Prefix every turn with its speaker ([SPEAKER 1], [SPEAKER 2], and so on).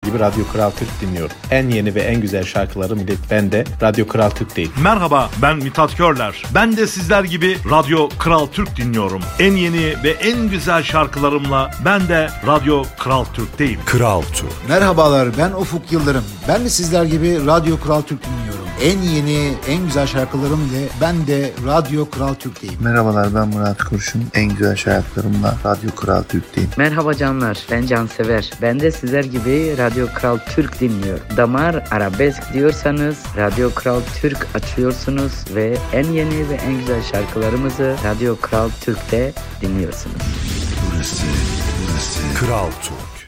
[SPEAKER 1] gibi Radyo Kral Türk dinliyorum. En yeni ve en güzel şarkılarım ile ben de Radyo Kral Türk'teyim.
[SPEAKER 2] Merhaba, ben Mithat Körler. Ben de sizler gibi Radyo Kral Türk dinliyorum. En yeni ve en güzel şarkılarımla ben de Radyo Kral Türk'teyim.
[SPEAKER 3] Kral Türk.
[SPEAKER 4] Merhabalar, ben Ufuk Yıldırım. Ben de sizler gibi Radyo Kral Türk dinliyorum. En yeni, en güzel şarkılarım ile ben de Radyo Kral Türk'teyim.
[SPEAKER 5] Merhabalar, ben Murat Kurşun. En güzel şarkılarımla Radyo Kral Türk'teyim.
[SPEAKER 6] Merhaba canlar, ben Cansever. Ben de sizler gibi Radyo Kral Türk dinliyorum. Damar arabesk diyorsanız Radyo Kral Türk açıyorsunuz ve en yeni ve en güzel şarkılarımızı Radyo Kral Türk'te dinliyorsunuz.
[SPEAKER 3] Burası Kral Türk.